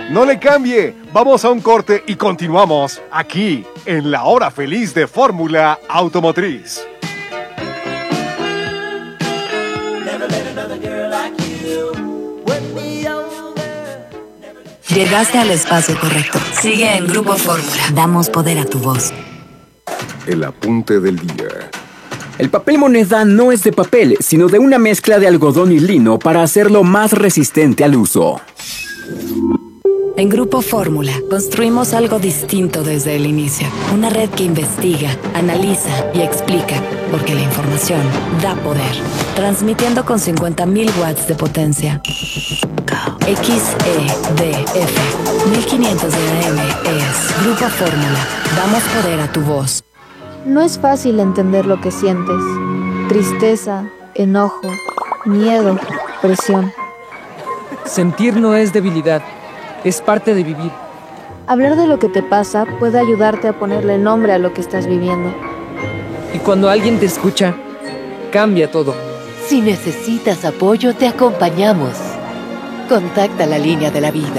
No le cambie, vamos a un corte y continuamos aquí en la hora feliz de Fórmula Automotriz. Llegaste al espacio correcto. Sigue en Grupo Fórmula. Damos poder a tu voz. El apunte del día. El papel moneda no es de papel, sino de una mezcla de algodón y lino para hacerlo más resistente al uso. En Grupo Fórmula construimos algo distinto desde el inicio. Una red que investiga, analiza y explica, porque la información da poder. Transmitiendo con 50.000 watts de potencia. XEDF 1500 de AM es Grupo Fórmula. Damos poder a tu voz. No es fácil entender lo que sientes. Tristeza, enojo, miedo, presión. Sentir no es debilidad, es parte de vivir. Hablar de lo que te pasa puede ayudarte a ponerle nombre a lo que estás viviendo. Y cuando alguien te escucha, cambia todo. Si necesitas apoyo, te acompañamos. Contacta la línea de la vida.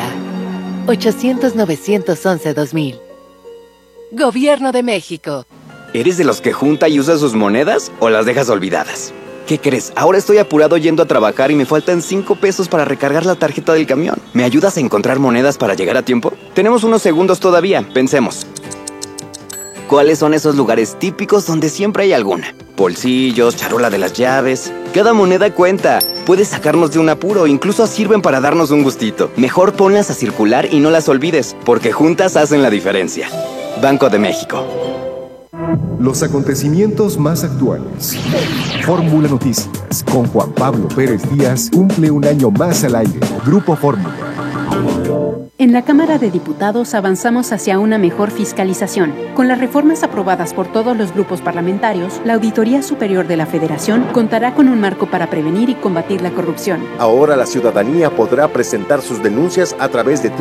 800-911-2000. Gobierno de México. ¿Eres de los que junta y usa sus monedas o las dejas olvidadas? ¿Qué crees? Ahora estoy apurado yendo a trabajar y me faltan 5 pesos para recargar la tarjeta del camión. ¿Me ayudas a encontrar monedas para llegar a tiempo? Tenemos unos segundos todavía, pensemos. ¿Cuáles son esos lugares típicos donde siempre hay alguna? Bolsillos, charola de las llaves. Cada moneda cuenta. Puedes sacarnos de un apuro, incluso sirven para darnos un gustito. Mejor ponlas a circular y no las olvides, porque juntas hacen la diferencia. Banco de México. Los acontecimientos más actuales. Fórmula Noticias con Juan Pablo Pérez Díaz cumple un año más al aire. Grupo Fórmula. En la Cámara de Diputados avanzamos hacia una mejor fiscalización. Con las reformas aprobadas por todos los grupos parlamentarios, la Auditoría Superior de la Federación contará con un marco para prevenir y combatir la corrupción. Ahora la ciudadanía podrá presentar sus denuncias a través de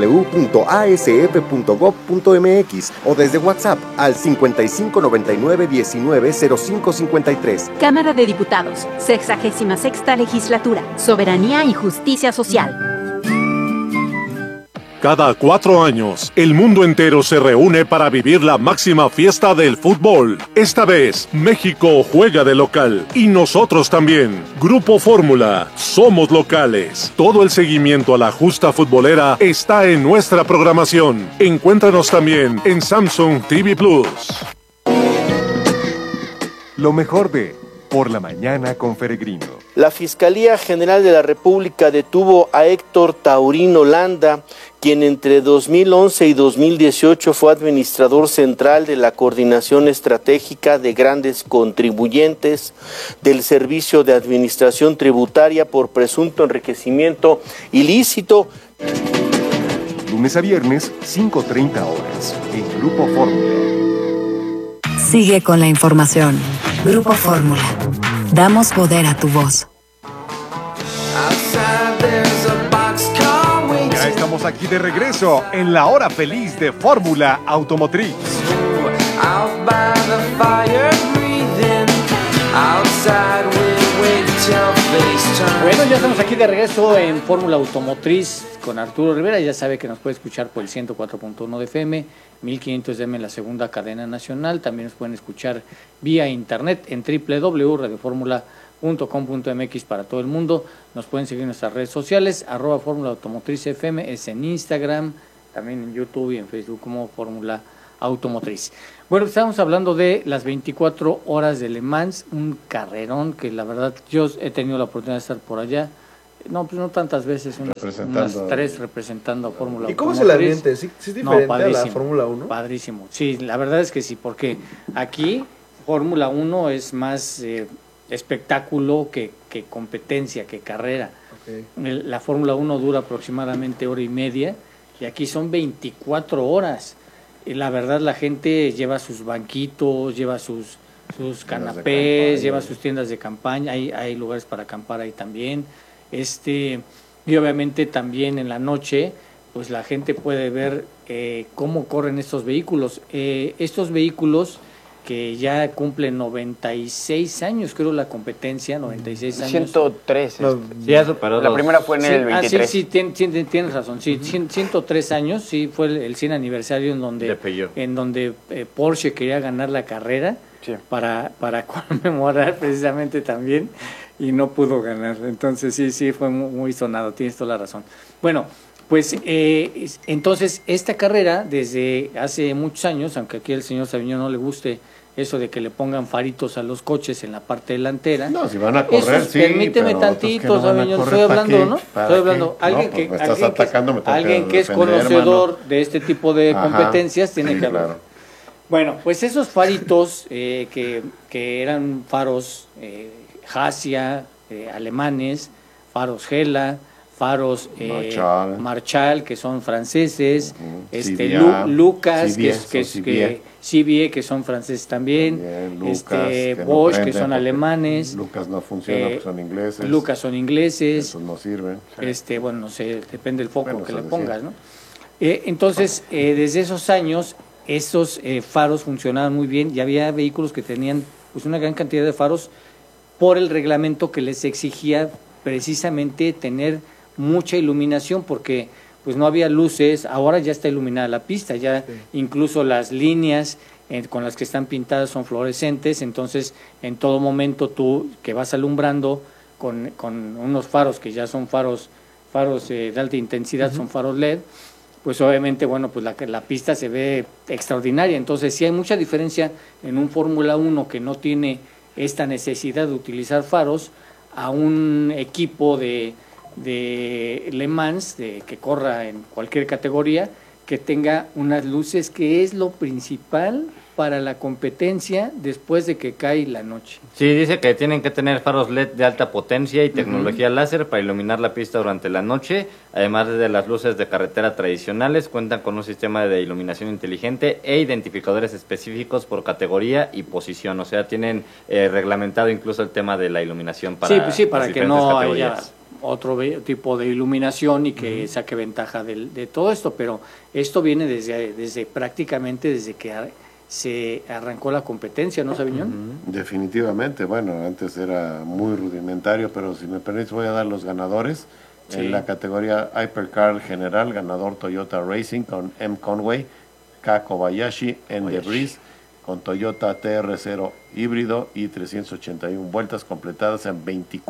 www.asf.gov.mx o desde WhatsApp al 5599190553. Cámara de Diputados, 66ª Legislatura, Soberanía y Justicia Social. Cada 4 años, el mundo entero se reúne para vivir la máxima fiesta del fútbol. Esta vez, México juega de local. Y nosotros también. Grupo Fórmula. Somos locales. Todo el seguimiento a la justa futbolera está en nuestra programación. Encuéntranos también en Samsung TV Plus. Lo mejor de Por la Mañana con Peregrino. La Fiscalía General de la República detuvo a Héctor Taurino Landa, quien entre 2011 y 2018 fue administrador central de la Coordinación Estratégica de Grandes Contribuyentes del Servicio de Administración Tributaria por presunto enriquecimiento ilícito. Lunes a viernes, 5:30 horas, en Grupo Fórmula. Sigue con la información. Grupo Fórmula. Damos poder a tu voz. Ya estamos aquí de regreso en la hora feliz de Fórmula Automotriz. Bueno, ya estamos aquí de regreso en Fórmula Automotriz con Arturo Rivera. Ya sabe que nos puede escuchar por el 104.1 de FM, 1500 de AM en la segunda cadena nacional. También nos pueden escuchar vía internet en www.radioformula.com.mx para todo el mundo. Nos pueden seguir en nuestras redes sociales, @Fórmula Automotriz FM, es en Instagram, también en YouTube y en Facebook como Fórmula Automotriz. Bueno, estamos hablando de las 24 horas de Le Mans, un carrerón que la verdad yo he tenido la oportunidad de estar por allá. No, pues no tantas veces, unas 3 representando a Fórmula 1. ¿Y cómo se la ambiente? ¿Sí es diferente a la Fórmula 1? Padrísimo, sí, la verdad es que sí, porque aquí Fórmula 1 es más espectáculo que competencia, que carrera. Okay. La Fórmula 1 dura aproximadamente 1:30 y aquí son 24 horas. Y la verdad la gente lleva sus banquitos, lleva sus canapés, lleva sus tiendas de campaña, hay lugares para acampar ahí también. Y obviamente también en la noche, pues la gente puede ver cómo corren estos vehículos. Estos vehículos que ya cumple 96 años, creo, la competencia, 96 años. 103. Sí, eso, pero la primera fue en el 23. Sí, tienes razón. Sí, 103 años, sí, fue el 100 aniversario en donde Porsche quería ganar la carrera para conmemorar precisamente también, y no pudo ganar. Entonces, sí, fue muy sonado, tienes toda la razón. Bueno, pues entonces esta carrera desde hace muchos años, aunque aquí al señor Saviñón no le guste eso de que le pongan faritos a los coches en la parte delantera. No, si van a correr, eso, sí. Permíteme tantito, Saviñón, estoy hablando, ¿no? Estoy hablando. Alguien que es conocedor de este tipo de competencias tiene que hablar. Claro. Bueno, pues esos faritos que eran faros Hasia, alemanes, faros Hella, faros Marchal, que son franceses, Lucas, CBE, que son franceses también, Bosch, que son alemanes. Lucas no funciona, porque son ingleses. Lucas son ingleses. Esos no sirven. Bueno, no sé, depende del foco que le pongas, ¿no? Entonces, desde esos años, esos faros funcionaban muy bien y había vehículos que tenían pues una gran cantidad de faros por el reglamento que les exigía precisamente tener mucha iluminación, porque pues no había luces. Ahora ya está iluminada la pista, ya incluso las líneas con las que están pintadas son fluorescentes, entonces en todo momento tú que vas alumbrando con unos faros que ya son faros de alta intensidad, son faros LED, pues obviamente, bueno, pues la pista se ve extraordinaria. Entonces sí hay mucha diferencia en un Fórmula 1 que no tiene esta necesidad de utilizar faros a un equipo de Le Mans que corra en cualquier categoría, que tenga unas luces, que es lo principal para la competencia después de que cae la noche. Sí, dice que tienen que tener faros LED de alta potencia y tecnología láser para iluminar la pista durante la noche. Además de las luces de carretera tradicionales, cuentan con un sistema de iluminación inteligente e identificadores específicos por categoría y posición. O sea, tienen reglamentado incluso el tema de la iluminación para para que no haya otro tipo de iluminación y que saque ventaja de todo esto. Pero esto viene desde prácticamente desde que se arrancó la competencia, ¿no, Saviñón? Definitivamente. Bueno, antes era muy rudimentario, pero si me permites voy a dar los ganadores. En la categoría Hypercar General, ganador Toyota Racing con M. Conway, K. Kobayashi, N. Debris, con Toyota TR0 híbrido y 381 vueltas completadas en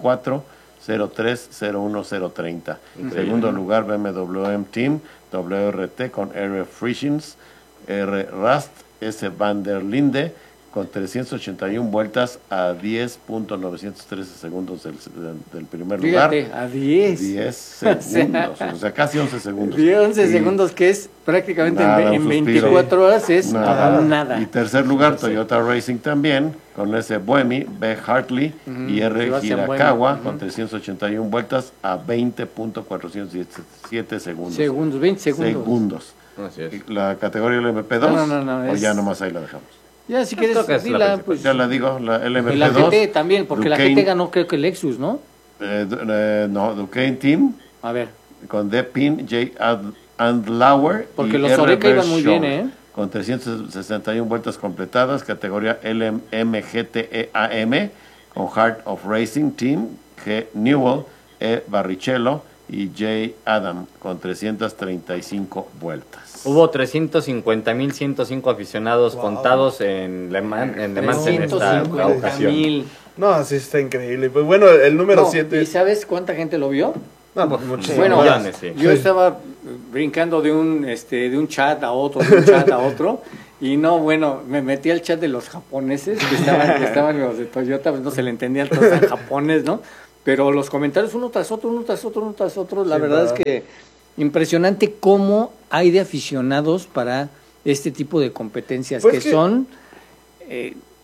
24:03:01030. Segundo lugar, BMW M Team, WRT con R. Frischens, R. Rast, S. Van der Linde, con 381 vueltas a 10.913 segundos del primer lugar. Fíjate, a 10. 10 segundos, o sea, casi 11 segundos. 11 segundos, que es prácticamente en 24 horas, es nada. Y tercer lugar, Toyota Racing también, con ese Buemi, B. Hartley y R. Hirakawa, con 381 vueltas a 20.407 segundos. 20 segundos. Así es. La categoría LMP2, no, ya nomás ahí la dejamos. Ya, si quieres, pues, ya la digo, la LMP2. Y la GT también, porque Duquesne, la GT ganó, creo que Lexus, ¿no? No, Duquesne Team. A ver. Con Depin, J. Andlauer. Porque los Oreca iban muy bien, ¿eh? Con 361 vueltas completadas, categoría LMGTEAM, con Heart of Racing Team, G. Newell, E. Barrichello y J. Adam, con 335 vueltas. Hubo 350,105 aficionados contados en Le Mans en esta ocasión. No, así está increíble. Pues bueno, el número 7. ¿Y sabes cuánta gente lo vio? No, pues muchísimo. Bueno, millones, sí. Yo estaba brincando de un chat a otro, y no, bueno, me metí al chat de los japoneses, que estaban los de Toyota, pues no se le entendía todo en japonés, ¿no? Pero los comentarios uno tras otro, la verdad es que impresionante cómo hay de aficionados para este tipo de competencias, pues que son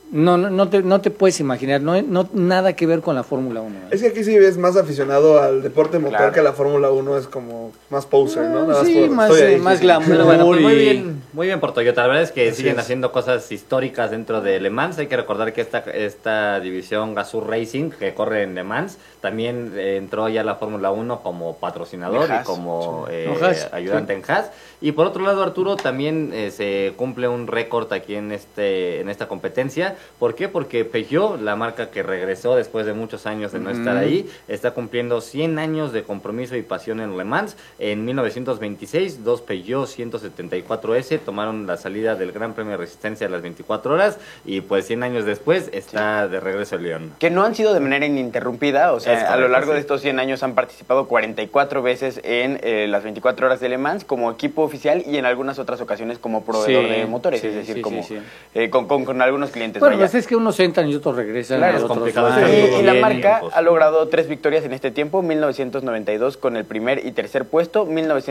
No te puedes imaginar, no nada que ver con la Fórmula 1. Es que aquí sí ves más aficionado al deporte motor, que la Fórmula 1 es como más poser, ¿no? Nada sí, más glamour. Pero bueno, pues muy bien por Toyota. La verdad es que siguen haciendo cosas históricas dentro de Le Mans. Hay que recordar que esta división Gazoo Racing, que corre en Le Mans, también entró ya a la Fórmula 1 como patrocinador y como ayudante en Haas. Y por otro lado, Arturo, también se cumple un récord aquí en esta competencia. ¿Por qué? Porque Peugeot, la marca que regresó después de muchos años de no estar ahí, está cumpliendo 100 años de compromiso y pasión en Le Mans. En 1926, dos Peugeot 174S tomaron la salida del Gran Premio de Resistencia a las 24 horas y pues 100 años después está de regreso el León. Que no han sido de manera ininterrumpida, o sea, a lo largo de estos 100 años han participado 44 veces en las 24 horas de Le Mans como equipo oficial y en algunas otras ocasiones como proveedor de motores, es decir, con algunos clientes. Bueno, pues es que unos entran y otros regresan. Claro, es complicado. Y la marca ha logrado 3 victorias en este tiempo, 1992 con el primer y tercer puesto,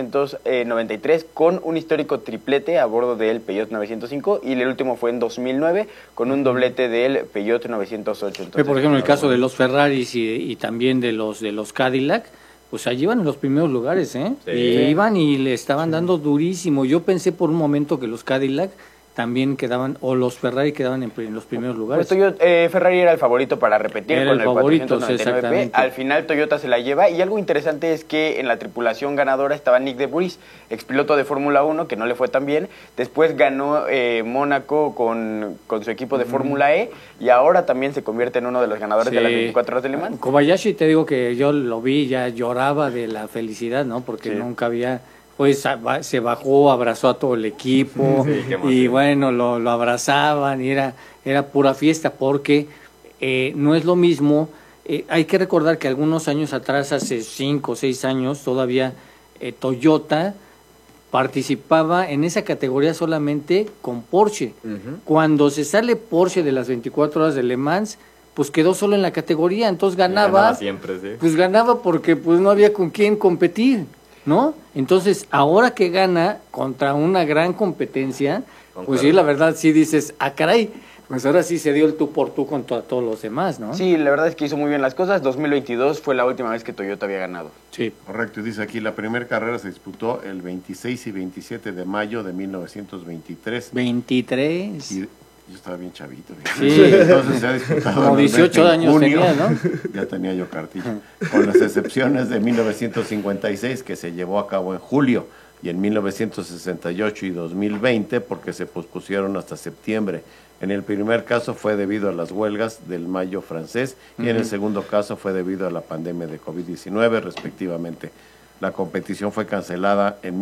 1993 con un histórico triplete a bordo del Peugeot 905 y el último fue en 2009 con un doblete del Peugeot 908. Entonces, por ejemplo, el caso de los Ferraris y también de los Cadillac, pues allí iban en los primeros lugares, ¿eh? Sí. Y iban y le estaban dando durísimo. Yo pensé por un momento que los Cadillac también quedaban, o los Ferrari quedaban en los primeros lugares. Pues Ferrari era el favorito para repetir era con el favorito, 499P. Al final Toyota se la lleva, y algo interesante es que en la tripulación ganadora estaba Nick de Vries, expiloto de Fórmula 1, que no le fue tan bien. Después ganó Mónaco con su equipo de Fórmula E, y ahora también se convierte en uno de los ganadores de las 24 horas de Le Mans. Kobayashi, te digo que yo lo vi, ya lloraba de la felicidad, ¿no? Porque nunca había... Pues se bajó, abrazó a todo el equipo y bueno, lo abrazaban y era pura fiesta porque no es lo mismo. Hay que recordar que algunos años atrás, hace 5 o 6 años, todavía Toyota participaba en esa categoría solamente con Porsche. Cuando se sale Porsche de las 24 horas de Le Mans, pues quedó solo en la categoría, entonces ganaba siempre, sí. Pues ganaba porque pues no había con quién competir, ¿no? Entonces, ahora que gana contra una gran competencia, pues sí, la verdad, sí dices, caray, pues ahora sí se dio el tú por tú contra todos los demás, ¿no? Sí, la verdad es que hizo muy bien las cosas. 2022 fue la última vez que Toyota había ganado. Sí. Correcto, y dice aquí, la primera carrera se disputó el 26 y 27 de mayo de 1923. 23. Y yo estaba bien chavito. Sí. Entonces se ha disputado. Como 18 años tenía, ¿no? Ya tenía yo cartilla. Con las excepciones de 1956, que se llevó a cabo en julio, y en 1968 y 2020, porque se pospusieron hasta septiembre. En el primer caso fue debido a las huelgas del Mayo francés, y en el segundo caso fue debido a la pandemia de COVID-19, respectivamente. La competición fue cancelada en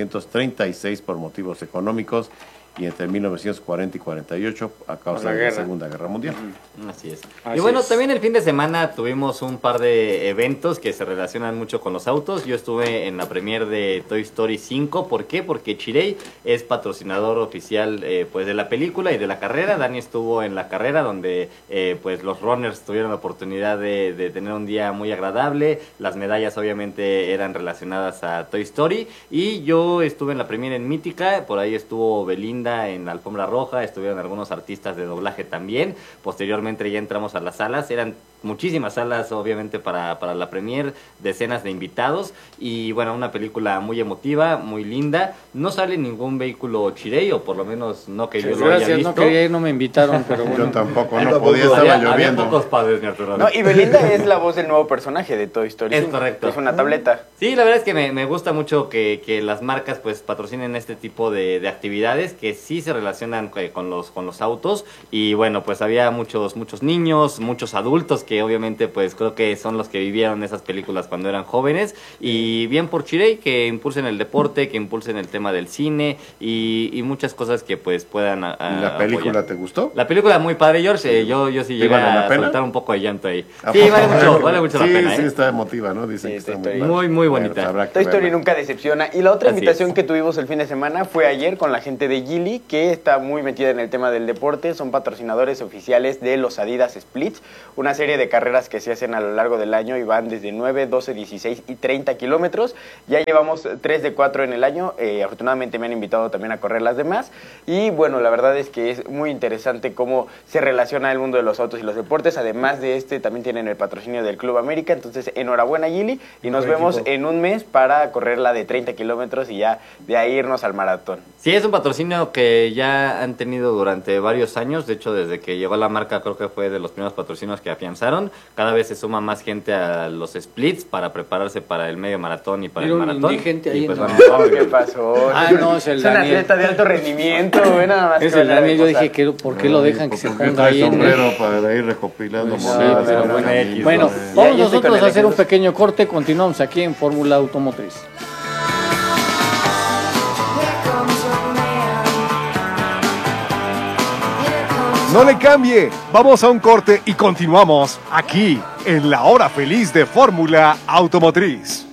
1936 por motivos económicos, y entre 1940 y 48 a causa de la Segunda Guerra Mundial. Así es. Y bueno, también el fin de semana tuvimos un par de eventos que se relacionan mucho con los autos. Yo estuve en la premiere de Toy Story 5. ¿Por qué? Porque Chery es patrocinador oficial pues de la película y de la carrera. Dani estuvo en la carrera donde pues los runners tuvieron la oportunidad de tener un día muy agradable. Las medallas obviamente eran relacionadas a Toy Story. Y yo estuve en la premiere en Mítica. Por ahí estuvo Belinda en la alfombra roja, estuvieron algunos artistas de doblaje también. Posteriormente ya entramos a las salas, eran muchísimas salas obviamente para la premier, decenas de invitados, y bueno, una película muy emotiva, muy linda. No sale ningún vehículo Chery, o por lo menos no que yo lo haya visto. No quería ir, no me invitaron, pero bueno. Yo tampoco, no podía, estaba lloviendo. Había pocos padres, mi Arturo. No, y Belinda es la voz del nuevo personaje de Toy Story. Es correcto. Es una tableta. Sí, la verdad es que me gusta mucho que las marcas pues patrocinen este tipo de actividades que sí se relacionan con los autos. Y bueno, pues había muchos niños, muchos adultos que obviamente pues creo que son los que vivieron esas películas cuando eran jóvenes. Y bien por Chery, que impulsen el deporte, que impulsen el tema del cine y muchas cosas que pues puedan ¿Y la película apoyar. te gustó? La película muy padre, George. Yo sí llegué a soltar un poco de llanto ahí. Sí, vale mucho la pena. Sí, está emotiva, ¿no? Dicen que está muy bonita. Toy Story nunca decepciona. Y la otra invitación que tuvimos el fin de semana fue ayer con la gente de Geely, que está muy metida en el tema del deporte. Son patrocinadores oficiales de los Adidas Splits, una serie de de carreras que se hacen a lo largo del año y van desde 9, 12, 16 y 30 kilómetros. Ya llevamos 3 de 4 en el año, afortunadamente me han invitado también a correr las demás y bueno, la verdad es que es muy interesante cómo se relaciona el mundo de los autos y los deportes. Además de también tienen el patrocinio del Club América, entonces enhorabuena Gili y nos vemos en un mes para correr la de 30 kilómetros y ya de ahí irnos al maratón. Sí, es un patrocinio que ya han tenido durante varios años. De hecho, desde que llegó la marca, creo que fue de los primeros patrocinios que afianzaron. Cada vez se suma más gente a los splits para prepararse para el medio maratón y para el maratón. Gente ahí pues, ¿qué pasó? No, es el Daniel. Atleta de alto rendimiento, nada más. Es el Daniel, yo dije, ¿por qué lo dejan que se ponga ahí? Sombrero para ir recopilando monedas. Bueno, vamos nosotros a hacer un pequeño corte. Continuamos aquí en Fórmula Automotriz. No le cambie, vamos a un corte y continuamos aquí en la hora feliz de Fórmula Automotriz.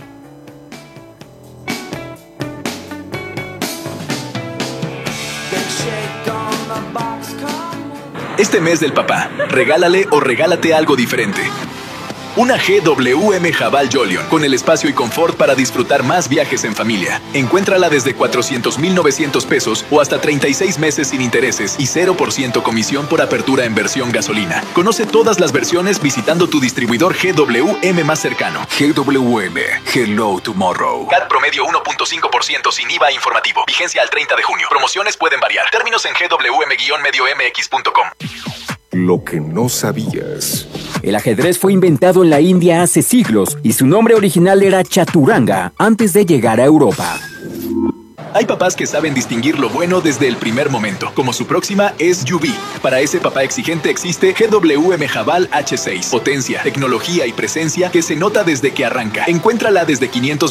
Este mes del papá, regálale o regálate algo diferente. Una GWM Haval Jolion con el espacio y confort para disfrutar más viajes en familia. Encuéntrala desde 400,900 pesos o hasta 36 meses sin intereses y 0% comisión por apertura en versión gasolina. Conoce todas las versiones visitando tu distribuidor GWM más cercano. GWM, Hello Tomorrow. CAT promedio 1.5% sin IVA informativo. Vigencia al 30 de junio. Promociones pueden variar. Términos en gwm-mx.com. Lo que no sabías. El ajedrez fue inventado en la India hace siglos y su nombre original era Chaturanga antes de llegar a Europa. Hay papás que saben distinguir lo bueno desde el primer momento, como su próxima SUV. Para ese papá exigente existe GWM Haval H6. Potencia, tecnología y presencia que se nota desde que arranca. Encuéntrala desde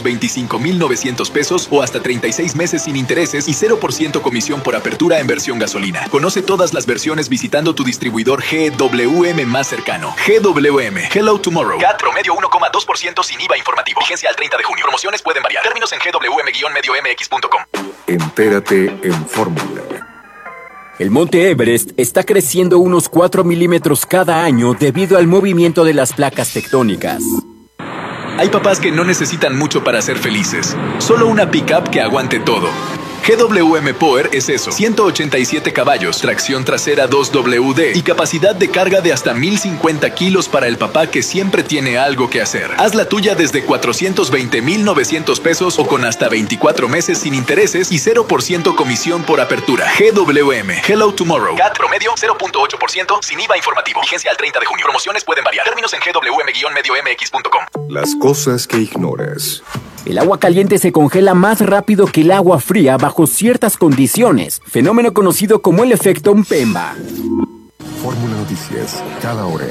525,900 pesos o hasta 36 meses sin intereses y 0% comisión por apertura en versión gasolina. Conoce todas las versiones visitando tu distribuidor GWM más cercano. GWM, Hello Tomorrow. CAT promedio 1.2% sin IVA informativo. Vigencia al 30 de junio. Promociones pueden variar. Términos en gwm-mx.com. Entérate en Fórmula. El monte Everest está creciendo unos 4 milímetros cada año debido al movimiento de las placas tectónicas. Hay papás que no necesitan mucho para ser felices, solo una pickup que aguante todo. GWM Power es eso, 187 caballos, tracción trasera 2WD y capacidad de carga de hasta 1050 kilos para el papá que siempre tiene algo que hacer. Haz la tuya desde 420,900 pesos o con hasta 24 meses sin intereses y 0% comisión por apertura. GWM, Hello Tomorrow. CAT promedio 0.8% sin IVA informativo. Vigencia al 30 de junio. Promociones pueden variar. Términos en gwm-mx.com. Las cosas que ignoras. El agua caliente se congela más rápido que el agua fría bajo ciertas condiciones, fenómeno conocido como el efecto Mpemba. Fórmula Noticias, cada hora.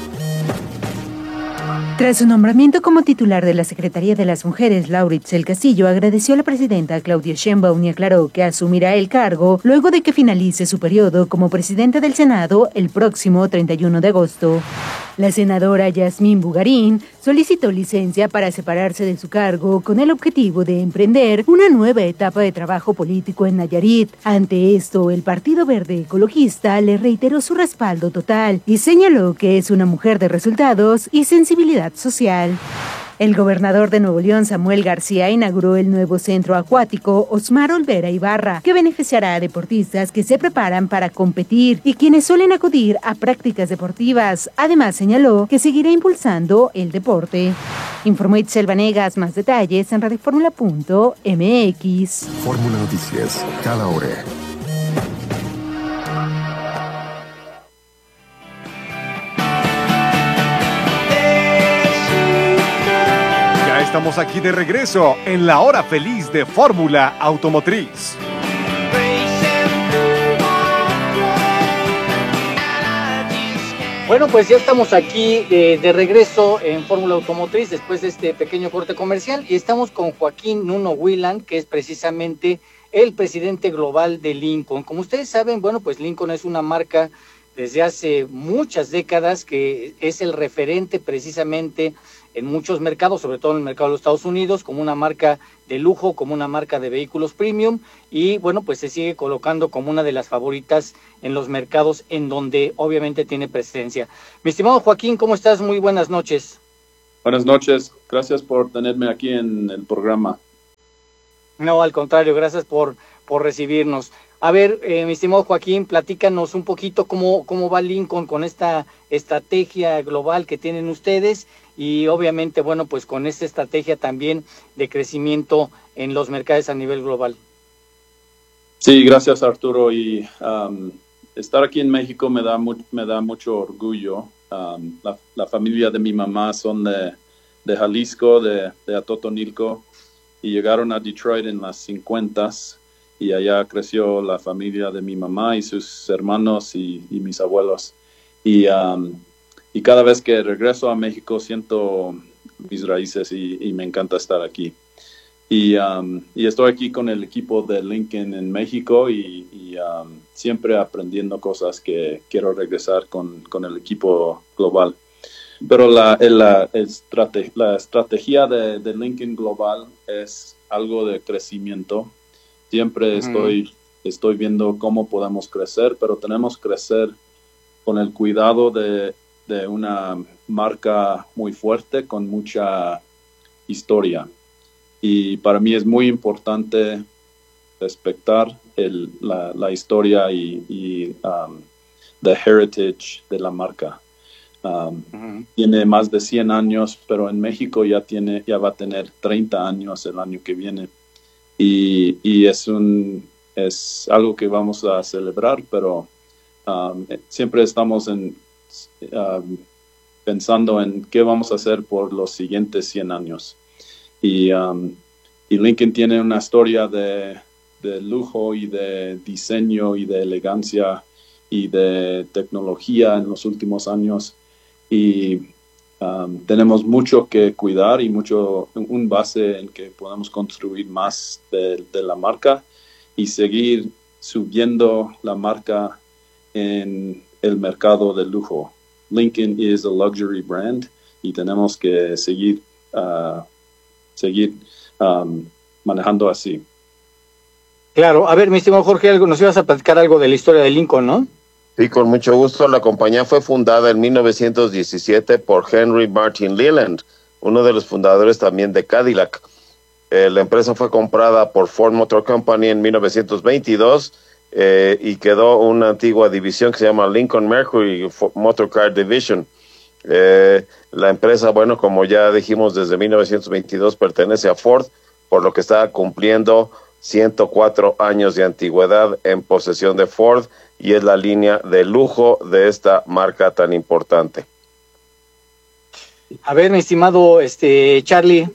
Tras su nombramiento como titular de la Secretaría de las Mujeres, Lauritz El Castillo agradeció a la presidenta Claudia Sheinbaum y aclaró que asumirá el cargo luego de que finalice su periodo como presidenta del Senado el próximo 31 de agosto. La senadora Yasmín Bugarín solicitó licencia para separarse de su cargo con el objetivo de emprender una nueva etapa de trabajo político en Nayarit. Ante esto, el Partido Verde Ecologista le reiteró su respaldo total y señaló que es una mujer de resultados y sensibilidad social. El gobernador de Nuevo León, Samuel García, inauguró el nuevo centro acuático Osmar Olvera Ibarra, que beneficiará a deportistas que se preparan para competir y quienes suelen acudir a prácticas deportivas. Además, señaló que seguirá impulsando el deporte. Informó Itzel Vanegas. Más detalles en radioformula.mx. Fórmula Noticias, cada hora. Estamos aquí de regreso en la hora feliz de Fórmula Automotriz. Bueno, pues ya estamos aquí de regreso en Fórmula Automotriz después de este pequeño corte comercial y estamos con Joaquín Nuno Wieland, que es precisamente el presidente global de Lincoln. Como ustedes saben, bueno, pues Lincoln es una marca desde hace muchas décadas que es el referente precisamente en muchos mercados, sobre todo en el mercado de los Estados Unidos, como una marca de lujo, como una marca de vehículos premium, y bueno, pues se sigue colocando como una de las favoritas en los mercados en donde obviamente tiene presencia. Mi estimado Joaquín, ¿cómo estás? Muy buenas noches. Buenas noches, gracias por tenerme aquí en el programa. No, al contrario, gracias por recibirnos. A ver, mi estimado Joaquín, platícanos un poquito cómo va Lincoln con esta estrategia global que tienen ustedes y obviamente, bueno, pues con esta estrategia también de crecimiento en los mercados a nivel global. Sí, gracias Arturo, y estar aquí en México me da mucho orgullo. La familia de mi mamá son de Jalisco, de Atotonilco, y llegaron a Detroit en las 50s. Y allá creció la familia de mi mamá y sus hermanos y mis abuelos. Y cada vez que regreso a México siento mis raíces y me encanta estar aquí. Y estoy aquí con el equipo de Lincoln en México y siempre aprendiendo cosas que quiero regresar con el equipo global. Pero la estrategia de Lincoln Global es algo de crecimiento. Siempre estoy viendo cómo podemos crecer, pero tenemos que crecer con el cuidado de una marca muy fuerte, con mucha historia. Y para mí es muy importante respetar la historia y the heritage de la marca. Tiene más de 100 años, pero en México ya va a tener 30 años el año que viene. Y es algo que vamos a celebrar, pero siempre estamos pensando en qué vamos a hacer por los siguientes 100 años. Y Lincoln tiene una historia de lujo y de diseño y de elegancia y de tecnología en los últimos años. Y tenemos mucho que cuidar y un base en que podemos construir más de la marca y seguir subiendo la marca en el mercado de lujo. Lincoln is a luxury brand y tenemos que seguir manejando así. Claro, a ver, mi estimado Jorge, nos ibas a platicar algo de la historia de Lincoln, ¿no? Sí, con mucho gusto. La compañía fue fundada en 1917 por Henry Martin Leland, uno de los fundadores también de Cadillac. La empresa fue comprada por Ford Motor Company en 1922 y quedó una antigua división que se llama Lincoln Mercury Motor Car Division. La empresa, bueno, como ya dijimos, desde 1922 pertenece a Ford, por lo que está cumpliendo 104 años de antigüedad en posesión de Ford, y es la línea de lujo de esta marca tan importante. A ver, mi estimado Charlie.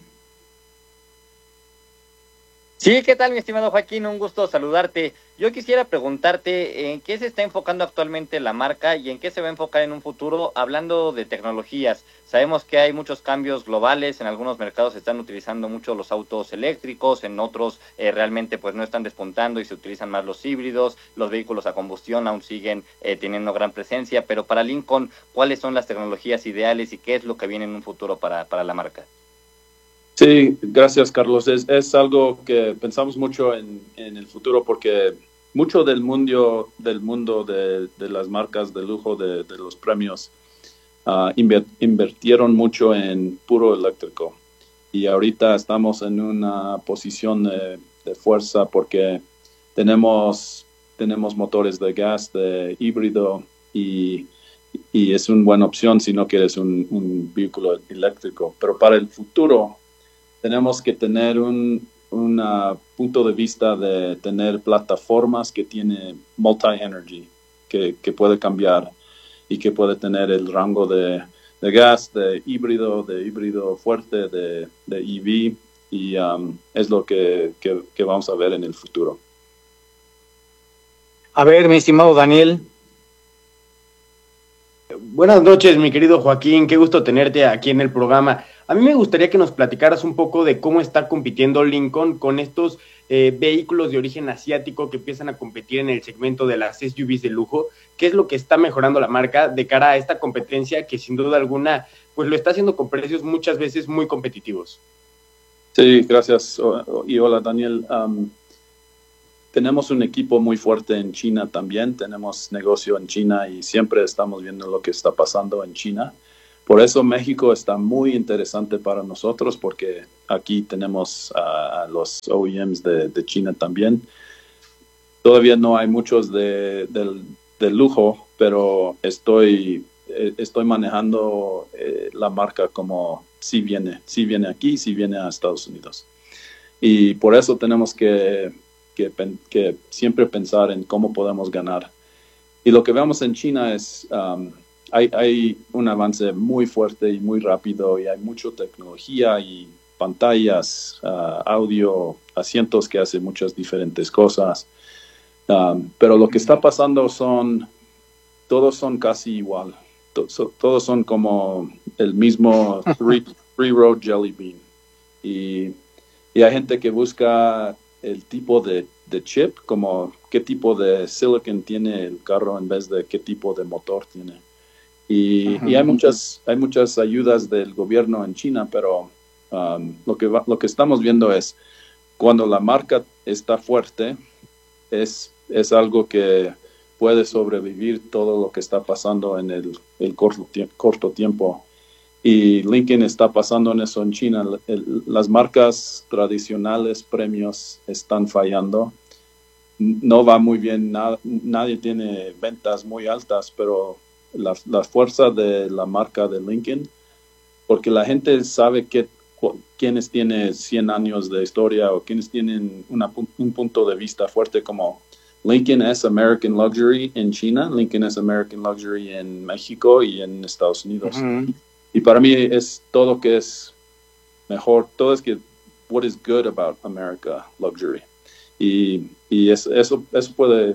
Sí, ¿qué tal, mi estimado Joaquín? Un gusto saludarte. Yo quisiera preguntarte en qué se está enfocando actualmente la marca y en qué se va a enfocar en un futuro, hablando de tecnologías. Sabemos que hay muchos cambios globales, en algunos mercados se están utilizando mucho los autos eléctricos, en otros realmente pues no están despuntando y se utilizan más los híbridos, los vehículos a combustión aún siguen teniendo gran presencia, pero para Lincoln, ¿cuáles son las tecnologías ideales y qué es lo que viene en un futuro para la marca? Sí, gracias Carlos. Es algo que pensamos mucho en el futuro porque mucho del mundo de las marcas de lujo, de los premios, invirtieron mucho en puro eléctrico. Y ahorita estamos en una posición de fuerza porque tenemos motores de gas, de híbrido, y es una buena opción si no quieres un vehículo eléctrico. Pero para el futuro tenemos que tener un punto de vista de tener plataformas que tiene multi-energy, que puede cambiar y que puede tener el rango de gas, de híbrido fuerte, de EV, y es lo que vamos a ver en el futuro. A ver, mi estimado Daniel. Buenas noches, mi querido Joaquín, qué gusto tenerte aquí en el programa. A mí me gustaría que nos platicaras un poco de cómo está compitiendo Lincoln con estos vehículos de origen asiático que empiezan a competir en el segmento de las SUVs de lujo. ¿Qué es lo que está mejorando la marca de cara a esta competencia que sin duda alguna pues lo está haciendo con precios muchas veces muy competitivos. Sí, gracias. Y hola, Daniel. Tenemos un equipo muy fuerte en China también. Tenemos negocio en China y siempre estamos viendo lo que está pasando en China. Por eso México está muy interesante para nosotros, porque aquí tenemos a los OEMs de China también. Todavía no hay muchos de lujo, pero estoy manejando la marca como si viene aquí, si viene a Estados Unidos. Y por eso tenemos que siempre pensar en cómo podemos ganar. Y lo que vemos en China es, hay un avance muy fuerte y muy rápido, y hay mucha tecnología y pantallas, audio, asientos que hacen muchas diferentes cosas. Pero lo que está pasando todos son casi igual. Todos son como el mismo three-row jelly bean. Y hay gente que busca el tipo de chip, como qué tipo de silicon tiene el carro en vez de qué tipo de motor tiene. Y hay muchas ayudas del gobierno en China, pero lo que estamos viendo es cuando la marca está fuerte, es algo que puede sobrevivir todo lo que está pasando en el corto tiempo. Y Lincoln está pasando en eso en China. Las marcas tradicionales, premios, están fallando. No va muy bien, nadie tiene ventas muy altas, pero la fuerza de la marca de Lincoln, porque la gente sabe quiénes tienen 100 años de historia o quiénes tienen un punto de vista fuerte, como Lincoln es American Luxury en China, Lincoln es American Luxury en México y en Estados Unidos. Y para mí es todo que es mejor, todo es que what is good about America Luxury. Y eso puede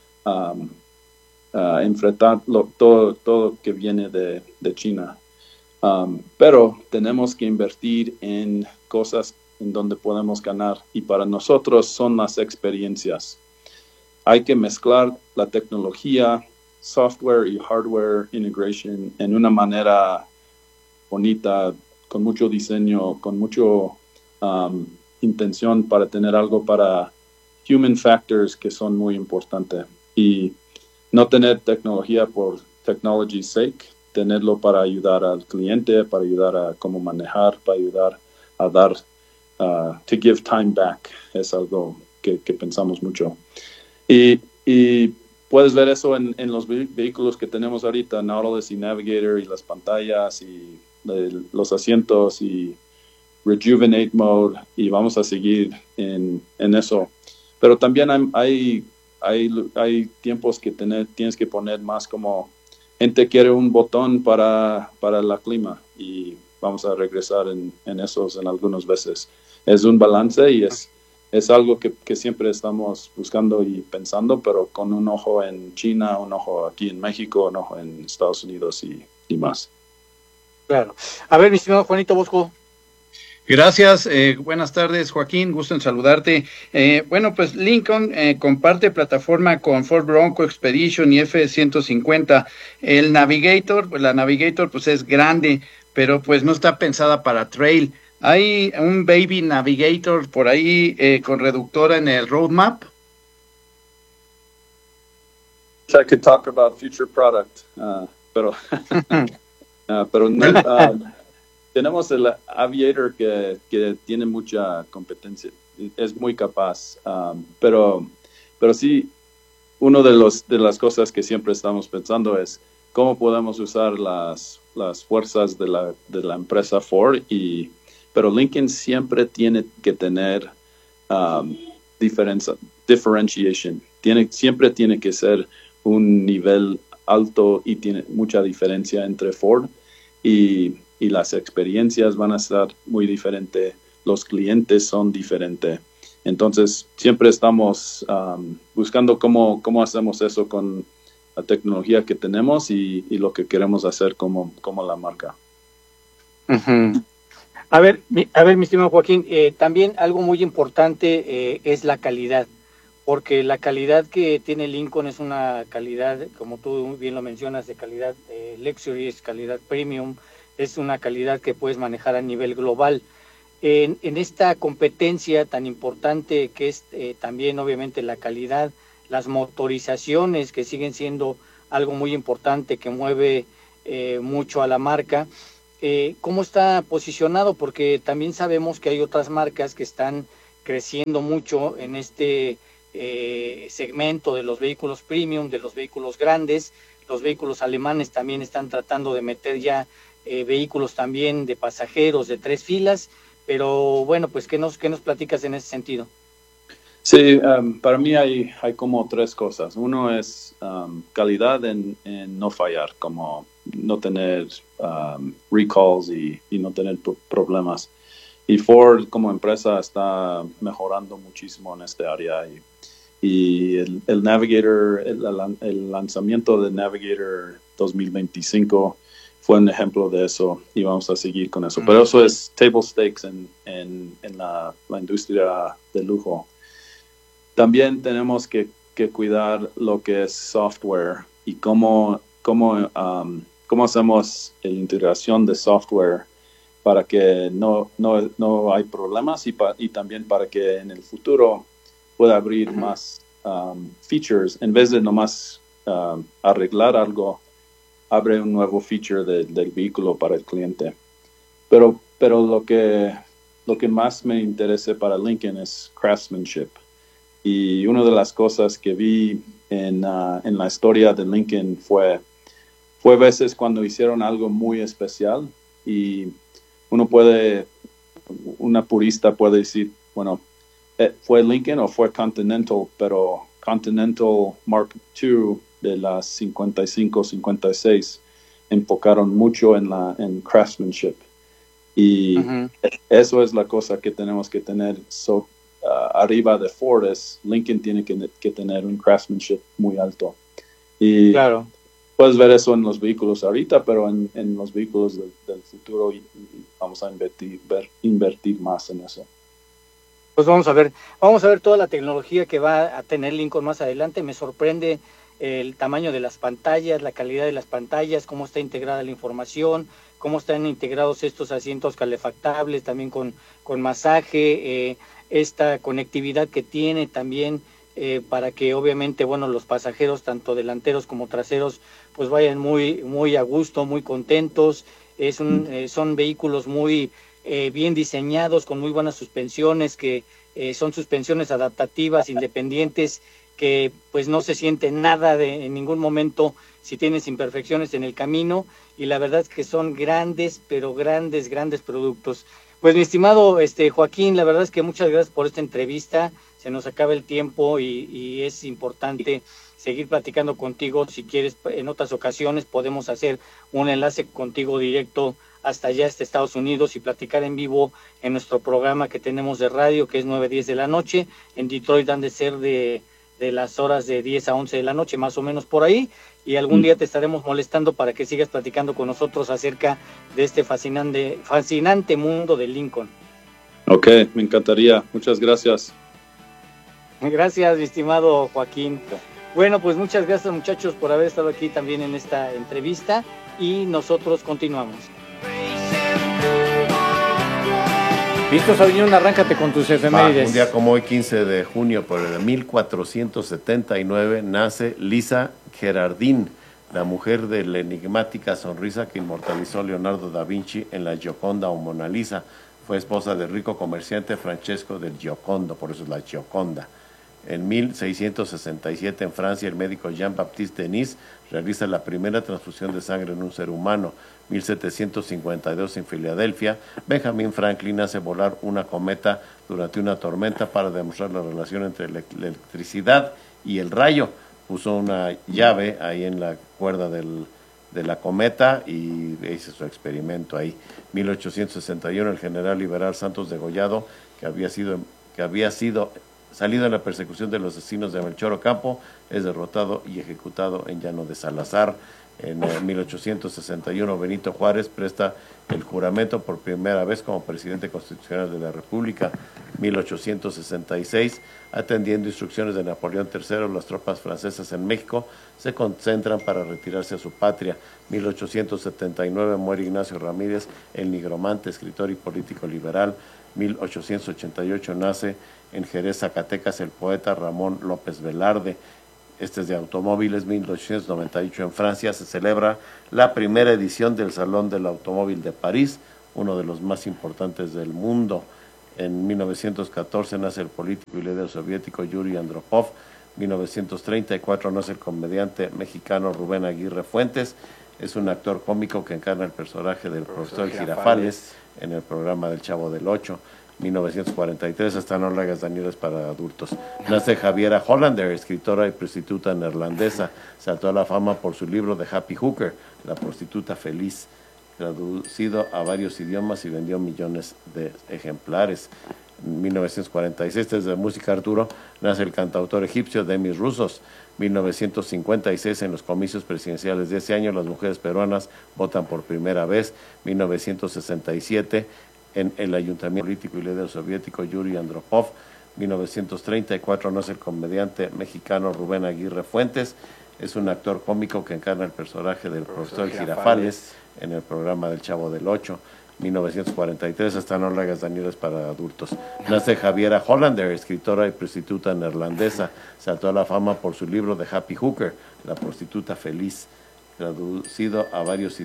enfrentar todo que viene de China. Pero tenemos que invertir en cosas en donde podemos ganar, y para nosotros son las experiencias. Hay que mezclar la tecnología, software y hardware integration en una manera bonita, con mucho diseño, con mucho intención para tener algo para human factors que son muy importantes. Y no tener tecnología por technology's sake, tenerlo para ayudar al cliente, para ayudar a cómo manejar, para ayudar a dar, to give time back, es algo que pensamos mucho. Y puedes ver eso en los vehículos que tenemos ahorita, Nautilus y Navigator, y las pantallas y los asientos y Rejuvenate Mode, y vamos a seguir en eso. Pero también hay tiempos que tienes que poner más, como gente quiere un botón para la clima, y vamos a regresar en esos en algunas veces. Es un balance y es algo que siempre estamos buscando y pensando, pero con un ojo en China, un ojo aquí en México, un ojo en Estados Unidos y más. Claro. A ver, mi estimado Juanito Bosco. Gracias, buenas tardes, Joaquín, gusto en saludarte. Bueno, pues Lincoln comparte plataforma con Ford Bronco, Expedition y F-150. El Navigator, pues la Navigator pues es grande, pero pues no está pensada para trail. ¿Hay un Baby Navigator por ahí con reductora en el roadmap? I could talk about future product, pero tenemos el Aviator que tiene mucha competencia, es muy capaz, pero sí, una de las cosas que siempre estamos pensando es cómo podemos usar las fuerzas de la empresa Ford, pero Lincoln siempre tiene que tener differentiation, siempre tiene que ser un nivel alto y tiene mucha diferencia entre Ford, y las experiencias van a estar muy diferentes, los clientes son diferentes. Entonces, siempre estamos buscando cómo hacemos eso con la tecnología que tenemos y lo que queremos hacer como la marca. A ver, mi estimado Joaquín, también algo muy importante es la calidad, porque la calidad que tiene Lincoln es una calidad, como tú bien lo mencionas, de calidad luxury, es calidad premium, es una calidad que puedes manejar a nivel global. En esta competencia tan importante que es también obviamente la calidad, las motorizaciones que siguen siendo algo muy importante que mueve mucho a la marca, ¿cómo está posicionado? Porque también sabemos que hay otras marcas que están creciendo mucho en este segmento de los vehículos premium, de los vehículos grandes. Los vehículos alemanes también están tratando de meter ya vehículos también de pasajeros de 3 filas, pero bueno, pues ¿qué nos platicas en ese sentido? Sí, para mí hay como 3 cosas. Uno es calidad en no fallar, como no tener recalls y no tener problemas. Y Ford como empresa está mejorando muchísimo en este área. Y el Navigator, el lanzamiento del Navigator 2025 fue un ejemplo de eso y vamos a seguir con eso. Pero eso es table stakes en la industria de lujo. También tenemos que cuidar lo que es software y cómo hacemos la integración de software para que no hay problemas y también para que en el futuro pueda abrir más features. En vez de nomás arreglar algo, abre un nuevo feature del vehículo para el cliente. Pero lo que más me interesa para Lincoln es craftsmanship. Y una de las cosas que vi en la historia de Lincoln fue veces cuando hicieron algo muy especial y una purista puede decir, bueno, fue Lincoln o fue Continental, pero Continental Mark II de las 55, 56 enfocaron mucho en craftsmanship. Y eso es la cosa que tenemos que tener. Arriba de Ford Lincoln tiene que tener un craftsmanship muy alto. Y claro, puedes ver eso en los vehículos ahorita, pero en los vehículos del futuro vamos a invertir más en eso. Pues vamos a ver toda la tecnología que va a tener Lincoln más adelante. Me sorprende el tamaño de las pantallas, la calidad de las pantallas, cómo está integrada la información, cómo están integrados estos asientos calefactables, también con masaje, esta conectividad que tiene también para que obviamente, bueno, los pasajeros, tanto delanteros como traseros, pues vayan muy a gusto, muy contentos. Son vehículos muy bien diseñados, con muy buenas suspensiones, que son suspensiones adaptativas, independientes, que pues no se siente nada en ningún momento si tienes imperfecciones en el camino, y la verdad es que son grandes, pero grandes productos. Pues mi estimado Joaquín, la verdad es que muchas gracias por esta entrevista. Se nos acaba el tiempo y es importante seguir platicando contigo. Si quieres, en otras ocasiones podemos hacer un enlace contigo directo hasta allá, hasta Estados Unidos, y platicar en vivo en nuestro programa que tenemos de radio, que es 9-10 de la noche. En Detroit han de ser de las horas de 10 a 11 de la noche, más o menos por ahí. Y algún día te estaremos molestando para que sigas platicando con nosotros acerca de este fascinante mundo de Lincoln. Ok, me encantaría. Muchas gracias. Gracias, mi estimado Joaquín. Bueno, pues muchas gracias, muchachos, por haber estado aquí también en esta entrevista, y nosotros continuamos. Listo, Sabiñón, arráncate con tus efemérides. Un día como hoy, 15 de junio, por el 1479, nace Lisa Gerardin, la mujer de la enigmática sonrisa que inmortalizó Leonardo da Vinci en la Gioconda o Mona Lisa. Fue esposa del rico comerciante Francesco del Giocondo, por eso es la Gioconda. En 1667, en Francia, el médico Jean-Baptiste Denis realiza la primera transfusión de sangre en un ser humano. 1752, en Filadelfia, Benjamin Franklin hace volar una cometa durante una tormenta para demostrar la relación entre la electricidad y el rayo. Puso una llave ahí en la cuerda de la cometa y hizo su experimento ahí. 1861, el general liberal Santos Degollado, que había sido salido en la persecución de los asesinos de Melchor Ocampo, es derrotado y ejecutado en Llano de Salazar. En 1861 Benito Juárez presta el juramento por primera vez como presidente constitucional de la República. 1866, atendiendo instrucciones de Napoleón III, las tropas francesas en México se concentran para retirarse a su patria. 1879 muere Ignacio Ramírez, el nigromante, escritor y político liberal. 1888 nace en Jerez, Zacatecas, el poeta Ramón López Velarde. Este es de automóviles. 1898 en Francia se celebra la primera edición del Salón del Automóvil de París, uno de los más importantes del mundo. En 1914 nace el político y líder soviético Yuri Andropov. 1934 nace el comediante mexicano Rubén Aguirre Fuentes. Es un actor cómico que encarna el personaje del profesor Girafales en el programa del Chavo del Ocho. 1943, hasta no largas dañinas para adultos. Nace Javiera Hollander, escritora y prostituta neerlandesa. Saltó a la fama por su libro The Happy Hooker, La prostituta feliz, traducido a varios idiomas y vendió millones de ejemplares. En 1946, desde Música Arturo, nace el cantautor egipcio Demis Roussos. 1956, en los comicios presidenciales de ese año, las mujeres peruanas votan por primera vez. 1967, en el ayuntamiento político y líder soviético Yuri Andropov. 1934 nace el comediante mexicano Rubén Aguirre Fuentes. Es un actor cómico que encarna el personaje del profesor Girafales en el programa del Chavo del Ocho. 1943, hasta no largas dañinas para adultos. Nace Javiera Hollander, escritora y prostituta neerlandesa. Saltó a la fama por su libro The Happy Hooker, La prostituta feliz, traducido a varios idiomas.